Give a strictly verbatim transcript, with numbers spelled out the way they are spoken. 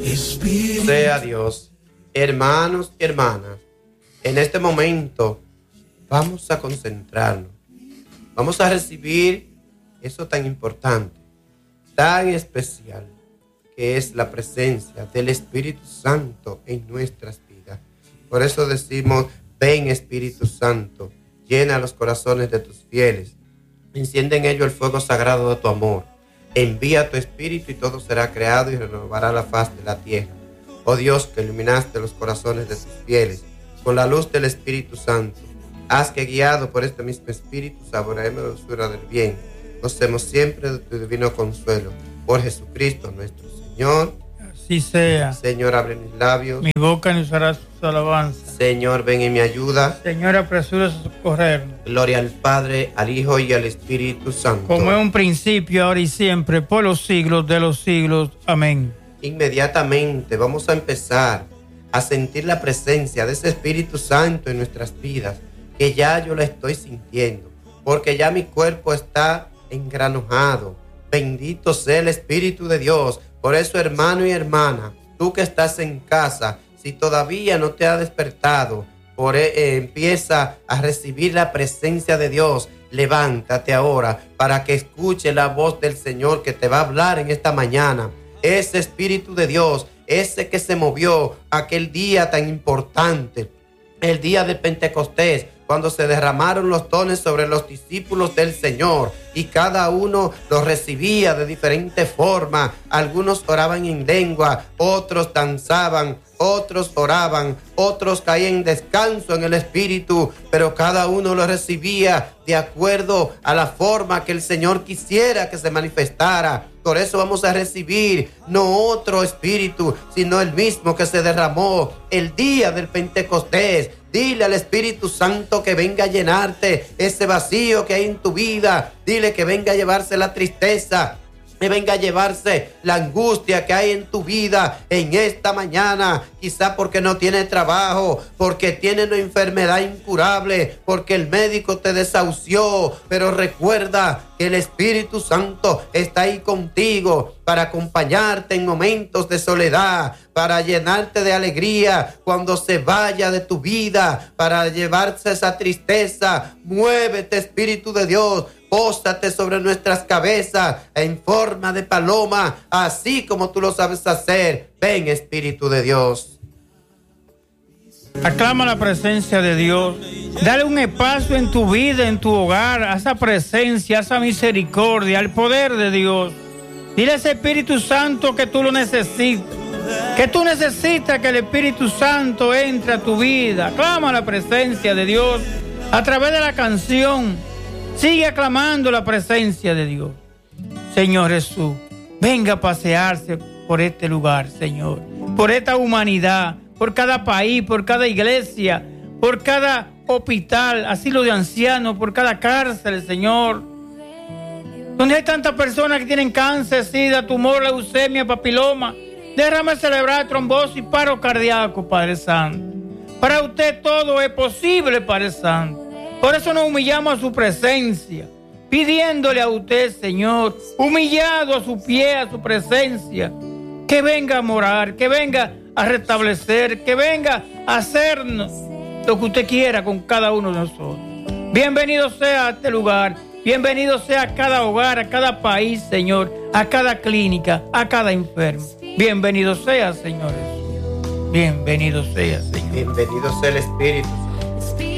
Espíritu sea Dios. Hermanos y hermanas, en este momento vamos a concentrarnos. Vamos a recibir eso tan importante, tan especial, que es la presencia del Espíritu Santo en nuestras vidas. Por eso decimos: ven, Espíritu Santo, llena los corazones de tus fieles, enciende en ellos el fuego sagrado de tu amor, envía tu Espíritu y todo será creado y renovará la faz de la tierra. Oh Dios, que iluminaste los corazones de tus fieles con la luz del Espíritu Santo, haz que, guiado por este mismo Espíritu, saboreemos la dulzura del bien, gocemos siempre de tu divino consuelo. Por Jesucristo nuestro Señor. Así sea. Señor, abre mis labios. Mi boca anunciará sus alabanzas. Señor, ven en mi ayuda. Señor, apresura a socorrernos. Gloria al Padre, al Hijo y al Espíritu Santo. Como en un principio, ahora y siempre, por los siglos de los siglos. Amén. Inmediatamente vamos a empezar a sentir la presencia de ese Espíritu Santo en nuestras vidas, que ya yo la estoy sintiendo, porque ya mi cuerpo está engranojado. Bendito sea el Espíritu de Dios. Por eso, hermano y hermana, tú que estás en casa, si todavía no te ha despertado, por, eh, empieza a recibir la presencia de Dios. Levántate ahora para que escuche la voz del Señor que te va a hablar en esta mañana. Ese Espíritu de Dios, ese que se movió aquel día tan importante, el día de Pentecostés, cuando se derramaron los dones sobre los discípulos del Señor y cada uno los recibía de diferente forma. Algunos oraban en lengua, otros danzaban, otros oraban, otros caían en descanso en el Espíritu, pero cada uno lo recibía de acuerdo a la forma que el Señor quisiera que se manifestara. Por eso vamos a recibir no otro Espíritu, sino el mismo que se derramó el día del Pentecostés. Dile al Espíritu Santo que venga a llenarte ese vacío que hay en tu vida. Dile que venga a llevarse la tristeza, que venga a llevarse la angustia que hay en tu vida en esta mañana. Quizá porque no tienes trabajo, porque tienes una enfermedad incurable, porque el médico te desahució. Pero recuerda que el Espíritu Santo está ahí contigo para acompañarte en momentos de soledad, para llenarte de alegría cuando se vaya de tu vida, para llevarse esa tristeza. Muévete, Espíritu de Dios. Póstate sobre nuestras cabezas en forma de paloma, así como tú lo sabes hacer. Ven, Espíritu de Dios. Aclama la presencia de Dios. Dale un espacio en tu vida, en tu hogar, a esa presencia, a esa misericordia, al poder de Dios. Dile a ese Espíritu Santo que tú lo necesitas, que tú necesitas que el Espíritu Santo entre a tu vida. Aclama la presencia de Dios a través de la canción. Sigue aclamando la presencia de Dios. Señor Jesús, venga a pasearse por este lugar, Señor, por esta humanidad, por cada país, por cada iglesia, por cada hospital, asilo de ancianos, por cada cárcel, Señor. Donde hay tantas personas que tienen cáncer, sida, tumor, leucemia, papiloma, derrame cerebral, trombosis, paro cardíaco, Padre Santo. Para usted todo es posible, Padre Santo. Por eso nos humillamos a su presencia, pidiéndole a usted, Señor, humillado a su pie, a su presencia, que venga a morar, que venga a restablecer, que venga a hacernos lo que usted quiera con cada uno de nosotros. Bienvenido sea a este lugar, bienvenido sea a cada hogar, a cada país, Señor, a cada clínica, a cada enfermo. Bienvenido sea, Señor Jesús. Bienvenido sea, Señor. Bienvenido sea el Espíritu.